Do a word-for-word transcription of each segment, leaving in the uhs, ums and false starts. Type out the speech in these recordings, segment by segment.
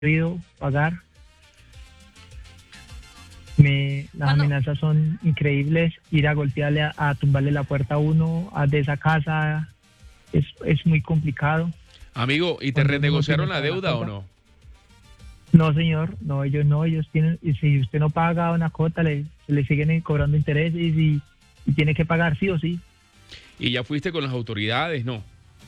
podido pagar. Me, las ¿Cuándo? amenazas son increíbles, ir a golpearle, a, a tumbarle la puerta a uno a, de esa casa, es, es muy complicado. Amigo, ¿y te Cuando uno renegociaron tiene la toda la deuda o cuota. no? No, señor, no, ellos no, ellos tienen, y si usted no paga una cuota, le, le siguen cobrando intereses y, y tiene que pagar sí o sí. ¿Y ya fuiste con las autoridades? No.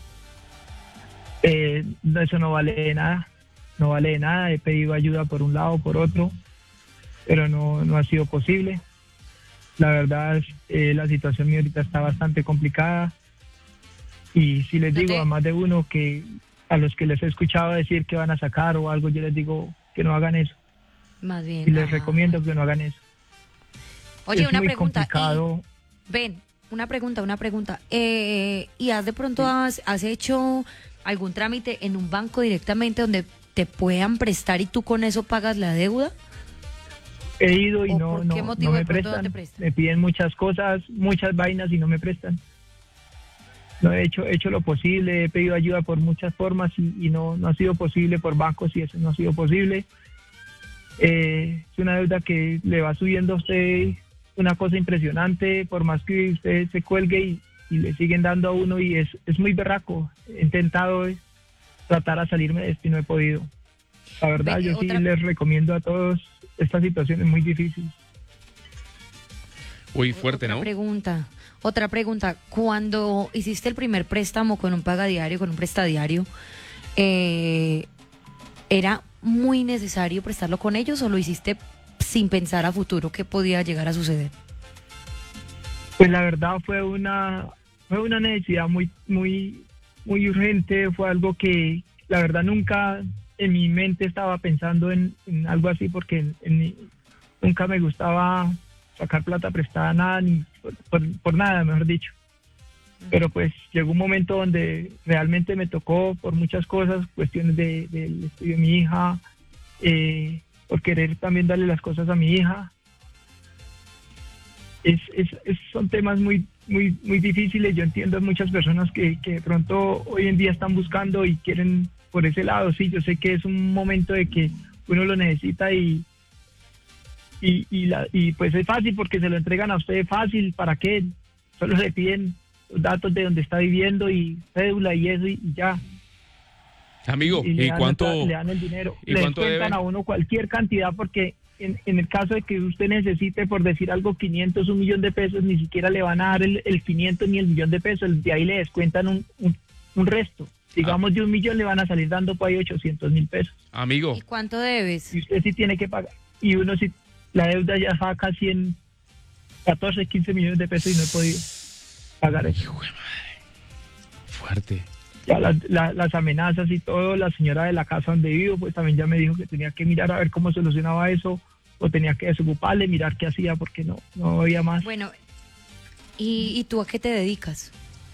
Eh, no, eso no vale de nada, no vale de nada, he pedido ayuda por un lado, por otro, pero no, no ha sido posible. La verdad, es, eh, la situación mía ahorita está bastante complicada y si les No digo te- a más de uno que a los que les he escuchado decir que van a sacar o algo, yo les digo que no hagan eso Más bien. y les ah. recomiendo que no hagan eso. Oye, es una muy pregunta. y- complicado. ven, una pregunta, una pregunta. Eh, ¿Y has de pronto has, has hecho algún trámite en un banco directamente donde te puedan prestar y tú con eso pagas la deuda? He ido y ¿O no, por no, qué no motivo me de pronto no prestan. te prestan? Me piden muchas cosas, muchas vainas y no me prestan. No he hecho, he hecho lo posible, he pedido ayuda por muchas formas y, y no, no ha sido posible por bancos y eso no ha sido posible. Eh, es una deuda que le va subiendo a usted una cosa impresionante, por más que usted se cuelgue y, y le siguen dando a uno y es, es muy berraco. He intentado eh, tratar a salirme de esto y no he podido. La verdad, Ve, yo sí otra- les recomiendo a todos, esta situación es muy difícil. Uy, fuerte, Otra ¿no? pregunta, otra pregunta. Cuando hiciste el primer préstamo con un pagadiario, con un prestadiario, eh, ¿era muy necesario prestarlo con ellos o lo hiciste sin pensar a futuro qué podía llegar a suceder? Pues la verdad fue una fue una necesidad muy muy muy urgente, fue algo que la verdad nunca en mi mente estaba pensando en, en algo así porque en- en mi- nunca me gustaba sacar plata prestada nada ni por, por- por nada, mejor dicho. Pero pues llegó un momento donde realmente me tocó por muchas cosas, cuestiones de, del estudio de mi hija, eh, por querer también darle las cosas a mi hija. Es, es, es- son temas muy muy muy difíciles. Yo entiendo a muchas personas que, que de pronto hoy en día están buscando y quieren por ese lado. Sí, yo sé que es un momento de que uno lo necesita y y, y, la, y pues es fácil porque se lo entregan a usted fácil. ¿Para qué? Solo le piden los datos de donde está viviendo y cédula y eso y, y ya. Amigo, y le ¿y dan, cuánto? le dan el dinero. ¿Y Le cuánto descuentan debe? a uno cualquier cantidad porque en, en el caso de que usted necesite, por decir algo, quinientos, un millón de pesos, ni siquiera le van a dar el, el quinientos ni el millón de pesos. De ahí le descuentan un, un, un resto. Digamos, de un millón le van a salir dando por ahí ochocientos mil pesos. Amigo, ¿Y cuánto debes? Y usted sí tiene que pagar. Y uno sí, la deuda ya está casi en catorce, quince millones de pesos y no he podido pagar eso. hijo de madre. Fuerte. Ya las, la- las amenazas y todo, la señora de la casa donde vivo, pues también ya me dijo que tenía que mirar a ver cómo solucionaba eso, o tenía que desocuparle, mirar qué hacía, porque no, no había más. Bueno, ¿y, y tú a qué te dedicas?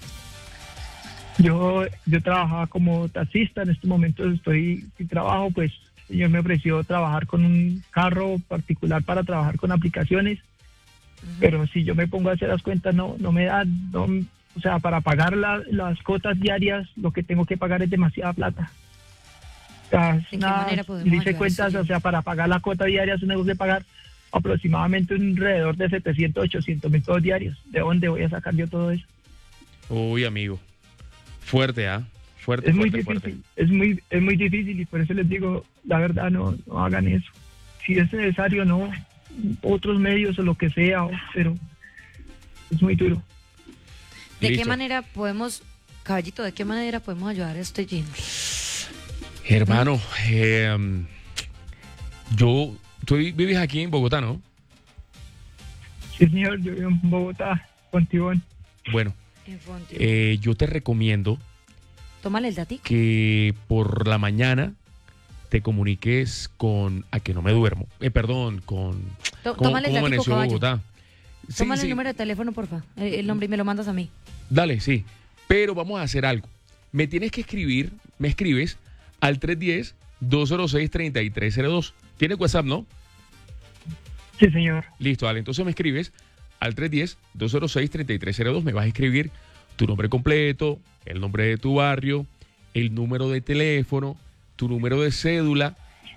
Yo, yo trabajaba como taxista, en estos momentos estoy sin trabajo, pues el señor me ofreció trabajar con un carro particular para trabajar con aplicaciones, pero si yo me pongo a hacer las cuentas no, no me dan, no, o sea, para pagar la- las cuotas diarias, lo que tengo que pagar es demasiada plata. O sea, es ¿De qué una- manera podemos hice ayudar a cuentas, esos o sea, para pagar la cuota diaria tengo que pagar aproximadamente un alrededor de setecientos, ochocientos mil pesos diarios. ¿De dónde voy a sacar yo todo eso? Uy, amigo. Fuerte, ¿ah? Fuerte, Es muy fuerte, difícil, fuerte. es muy, es muy difícil y por eso les digo, la verdad, no, no hagan eso. Si es necesario, no, otros medios o lo que sea, o- pero es muy duro. ¿De qué Listo. manera podemos, caballito, de qué manera podemos ayudar a este Jim? Hermano, eh, yo, tú vi- vives aquí en Bogotá, ¿no? Sí, señor, yo vivo en Bogotá, con Tibón. Bueno, En Fonte. eh, yo te recomiendo Tómale el datico. que por la mañana te comuniques con a que no me duermo. Eh, perdón, con Tó- ¿cómo, tómale el cómo datico, amaneció caballo. Bogotá? Sí, Tómale sí, el número de teléfono, porfa. El, el nombre y me lo mandas a mí. dale, sí. Pero vamos a hacer algo. Me tienes que escribir, me escribes al tres uno cero, dos cero seis, tres tres cero dos. ¿Tienes WhatsApp, no? Sí, señor. Listo, dale. Entonces me escribes al tres uno cero, dos cero seis, tres tres cero dos. Me vas a escribir tu nombre completo, el nombre de tu barrio, el número de teléfono, tu número de cédula